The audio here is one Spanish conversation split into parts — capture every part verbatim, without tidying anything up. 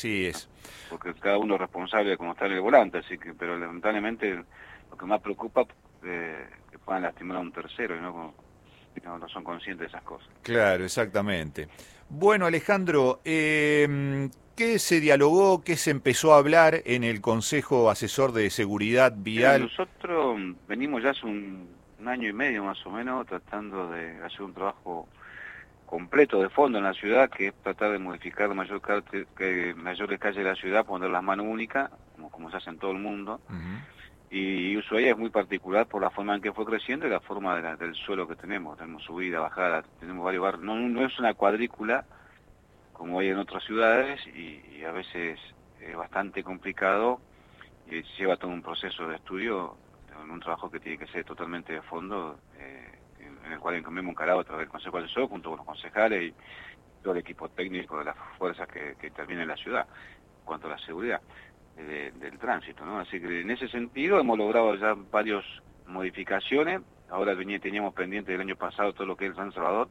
Sí ¿no? es. Porque cada uno es responsable de cómo está en el volante, así que, pero lamentablemente lo que más preocupa eh, que puedan lastimar a un tercero y no, como- y no, no son conscientes de esas cosas. Claro, exactamente. Bueno, Alejandro, em, ¿qué se dialogó, qué se empezó a hablar en el Consejo Asesor de Seguridad Mira, Vial? nosotros venimos ya hace un, un año y medio más o menos tratando de hacer un trabajo completo de fondo en la ciudad, que es tratar de modificar la mayor carte, que mayores calles de la ciudad, poner las manos únicas, como, como se hace en todo el mundo. Ujú. Y Ushuaia es muy particular por la forma en que fue creciendo y la forma de la, del suelo que tenemos. Tenemos subida, bajada, tenemos varios barrios. No, no es una cuadrícula como hay en otras ciudades y, y a veces es bastante complicado y lleva todo un proceso de estudio, un trabajo que tiene que ser totalmente de fondo, eh, en, en el cual hemos encarado a través del Consejo Asesor junto con los concejales y todo el equipo técnico de las fuerzas que, que intervienen en la ciudad en cuanto a la seguridad de, del tránsito, ¿no? Así que en ese sentido hemos logrado ya varias modificaciones. Ahora venía, teníamos pendiente del año pasado todo lo que es el San Salvador,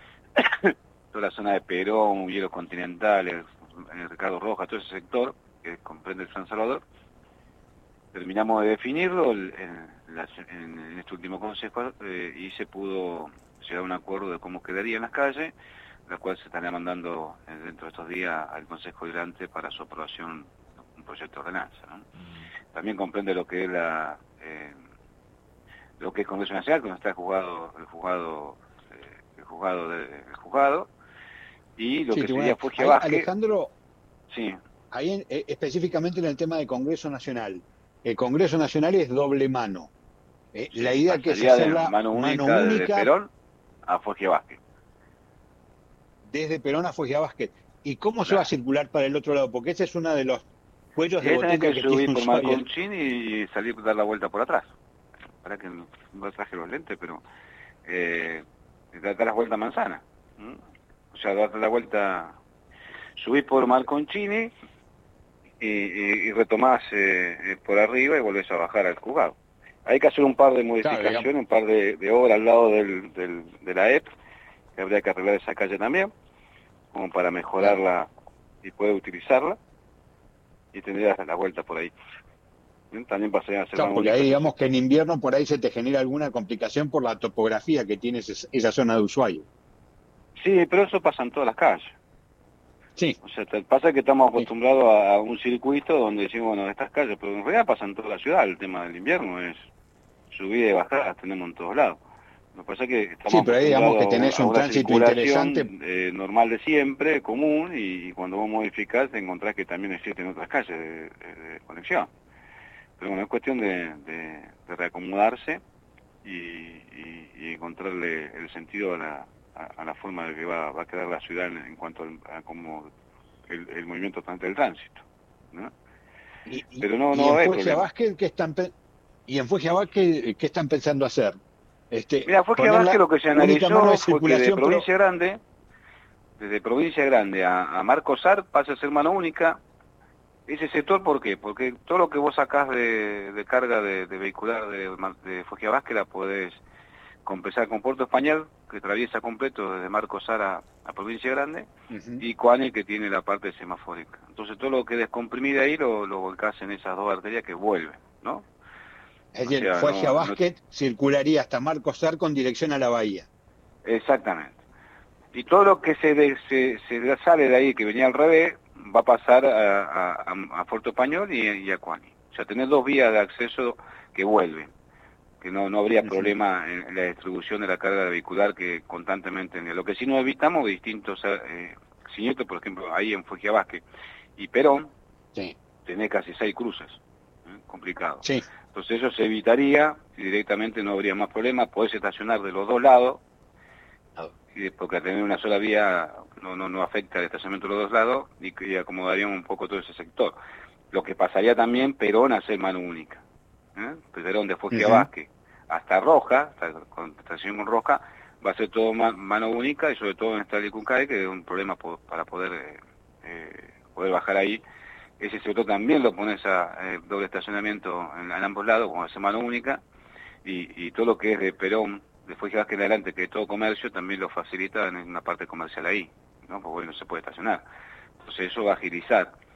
toda la zona de Perón, Hielos Continentales, Ricardo Rojas, todo ese sector que comprende el San Salvador. Terminamos de definirlo en, en, en este último consejo eh, y se pudo llegar a un acuerdo de cómo quedaría en las calles, la cual se estará mandando eh, dentro de estos días al Consejo Delante para su aprobación un proyecto de ordenanza, ¿no? También comprende lo que es la eh, lo que es Congreso Nacional, donde está el juzgado, el juzgado, eh, el juzgado, de, el juzgado, y lo Sí, que sería tribunal. Fugia Ahí, Vázquez, Alejandro, sí, ahí en- eh, específicamente en el tema de Congreso Nacional. El Congreso Nacional es doble mano. Eh, la sí, idea que es pasaría de hacerla mano mano única desde única Perón a Fugia Vázquez, desde Perón a Fogia Basket. ¿Y cómo se va a claro. circular para el otro lado? Porque ese es uno de los cuellos Y de ahí tenés botella que que tiene subir por Ushuaia. Malconchín y salir dar la vuelta por atrás. Para que no, no traje los lentes, pero eh, dar la vuelta a manzana. ¿Mm? O sea, darte la vuelta, subís por Malconchini y, y, y retomás eh, eh, por arriba y volvés a bajar al juzgado. Hay que hacer un par de Claro, digamos. modificaciones, un par de, de obras al lado del, del, de la E P, que habría que arreglar esa calle también, como para Claro. mejorarla y poder utilizarla, y tendrías la vuelta por ahí. ¿Mm? También pasaría a ser más Claro, porque único ahí ese digamos que sector. en invierno por ahí se te genera alguna complicación por la topografía que tiene ese- esa zona de Ushuaia. Sí, pero eso pasa en todas las calles. Sí, O sea, te pasa que estamos sí, acostumbrados a, a un circuito donde decimos, bueno, estas calles, pero en realidad pasa en toda la ciudad, el tema del invierno es subida y bajada, tenemos en todos lados. Lo que pasa es que sí, estamos pero ahí digamos acostumbrados que a, un- tenés a un una tránsito interesante. circulación eh, normal de siempre, común, y, y cuando vos modificás te encontrás que también existen otras calles de, de- de conexión. Pero bueno, es cuestión de, de- de reacomodarse y, y- y encontrarle el sentido a la, a, a la forma de que va, va a quedar la ciudad en, en cuanto al- a cómo el, el movimiento tanto del tránsito, ¿no? Y, y, Pero no, y no en hay Fuegia problema. Basket, ¿qué están, pe- y en Fuegia Basket, ¿qué están pensando hacer? Este, Mira, fue que Vázquez ponerla lo que se única mano de analizó fue que de circulación, pero Provincia Grande, desde Provincia Grande a, a Marcos Sar pasa a ser mano única. Ese sector, ¿por qué? Porque todo lo que vos sacás de, de carga de, de vehicular de, de Fugia Vázquez la podés compensar con Puerto Español, que atraviesa completo desde Marcos Sar a, a Provincia Grande, ujú. y Coane, que tiene la parte semafórica. Entonces todo lo que descomprimí de ahí lo, lo volcás en esas dos arterias que vuelven, ¿no? Es O decir, sea, Fuegia no, no Basket circularía hasta Marcos Sar con dirección a la bahía. exactamente. Y todo lo que se, de, se, se sale de ahí, que venía al revés, va a pasar a, a, a Puerto Español y, y a Cuani. O sea, tenés dos vías de acceso que vuelven, que no, no habría Ujú. problema en, en la distribución de la carga vehicular que constantemente... Lo que sí no evitamos distintos eh, siniestros, por ejemplo, ahí en Fuegia Vázquez y Perón, Sí, tenés casi seis cruces, ¿eh? Complicado. sí, Entonces eso se evitaría, y directamente no habría más problema, podés estacionar de los dos lados, y porque al tener una sola vía no, no, no afecta el estacionamiento de los dos lados y, y acomodaríamos un poco todo ese sector. Lo que pasaría también, Perón a ser mano única. ¿Eh? Perón de Fuegia ujú. Vázquez hasta Roja, hasta con estación con Roja, va a ser todo ma mano única y sobre todo en Estrada y Cuncay, que es un problema po para poder eh, eh, poder bajar ahí. Ese sector también lo pones a eh, doble estacionamiento en, en ambos lados, con esa mano única, y, y todo lo que es de Perón, de Fuegia Vázquez en adelante, que es todo comercio, también lo facilita en una parte comercial ahí, ¿no? Porque hoy no se puede estacionar. Entonces eso va a agilizar